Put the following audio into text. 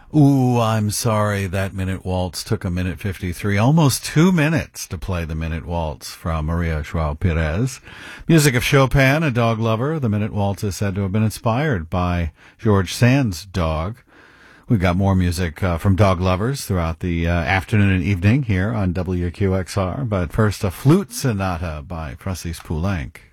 Ooh, I'm sorry. That minute waltz took a minute 53, almost 2 minutes to play the minute waltz from Maria Joao Perez. Music of Chopin, a dog lover. The minute waltz is said to have been inspired by George Sand's dog. We've got more music from dog lovers throughout the afternoon and evening here on WQXR. But first, a flute sonata by Francis Poulenc.